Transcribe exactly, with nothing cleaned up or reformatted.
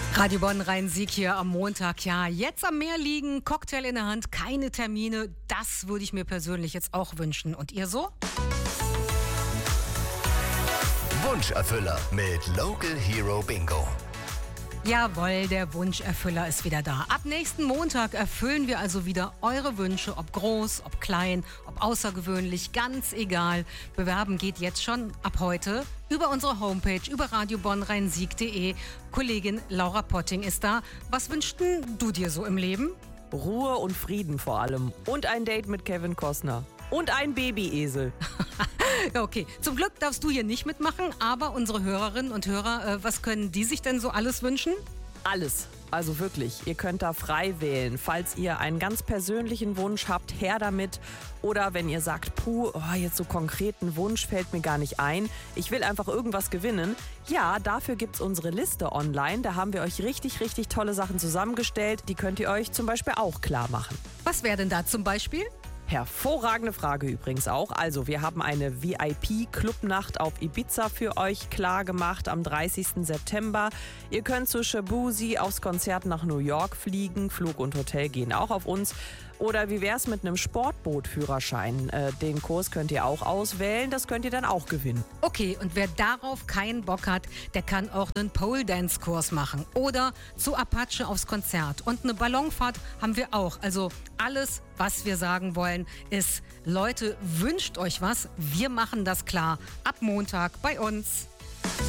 Radio Bonn Rhein-Sieg hier am Montag. Ja, jetzt am Meer liegen, Cocktail in der Hand, keine Termine. Das würde ich mir persönlich jetzt auch wünschen. Und ihr so? Wunscherfüller mit Local Hero Bingo. Jawohl, der Wunscherfüller ist wieder da. Ab nächsten Montag erfüllen wir also wieder eure Wünsche, ob groß, ob klein, ob außergewöhnlich, ganz egal. Bewerben geht jetzt schon ab heute über unsere Homepage, über radio bonn rhein sieg punkt de. Kollegin Laura Potting ist da. Was wünschst denn du dir so im Leben? Ruhe und Frieden vor allem. Und ein Date mit Kevin Costner. Und ein Babyesel. Ja, okay. Zum Glück darfst du hier nicht mitmachen, aber unsere Hörerinnen und Hörer, äh, was können die sich denn so alles wünschen? Alles. Also wirklich, ihr könnt da frei wählen. Falls ihr einen ganz persönlichen Wunsch habt, her damit. Oder wenn ihr sagt, puh, oh, jetzt so konkreten Wunsch fällt mir gar nicht ein. Ich will einfach irgendwas gewinnen. Ja, dafür gibt's unsere Liste online. Da haben wir euch richtig, richtig tolle Sachen zusammengestellt. Die könnt ihr euch zum Beispiel auch klar machen. Was wäre denn da zum Beispiel? Hervorragende Frage übrigens auch. Also wir haben eine V I P-Clubnacht auf Ibiza für euch klar gemacht am dreißigsten September. Ihr könnt zu Shabuzi aufs Konzert nach New York fliegen. Flug und Hotel gehen auch auf uns. Oder wie wär's mit einem Sportbootführerschein? Äh, den Kurs könnt ihr auch auswählen. Das könnt ihr dann auch gewinnen. Okay, und wer darauf keinen Bock hat, der kann auch einen Pole-Dance-Kurs machen. Oder zu Apache aufs Konzert. Und eine Ballonfahrt haben wir auch. Also alles, was wir sagen wollen, ist, Leute, wünscht euch was. Wir machen das klar. Ab Montag bei uns.